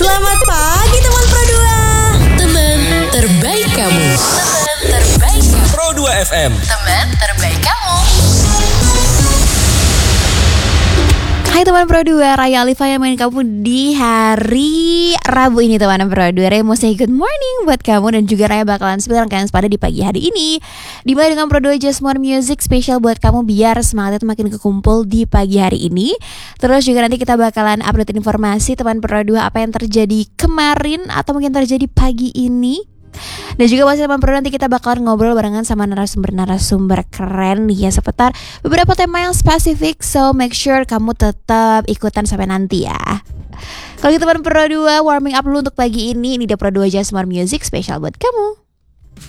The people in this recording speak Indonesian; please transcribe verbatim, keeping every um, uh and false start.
Selamat pagi teman Pro dua. Teman terbaik kamu. Teman terbaik kamu. Pro dua F M. Teman terbaik kamu. Hai teman Pro dua, Raya Alifa yang main kamu di hari Rabu ini teman Pro dua. Raya mau say good morning buat kamu dan juga Raya bakalan spill kalian pada di pagi hari ini. Dimulai dengan Pro dua Just More Music spesial buat kamu biar semangatnya tuh makin kekumpul di pagi hari ini. Terus juga nanti kita bakalan update informasi teman Pro dua apa yang terjadi kemarin atau mungkin terjadi pagi ini. Dan juga masih teman Pro, nanti kita bakalan ngobrol barengan sama narasumber-narasumber keren nih ya seputar beberapa tema yang spesifik. So make sure kamu tetap ikutan sampai nanti ya. Kalau gitu teman Pro dua, warming up dulu untuk pagi ini. Ini dia Pro dua Just More Music spesial buat kamu.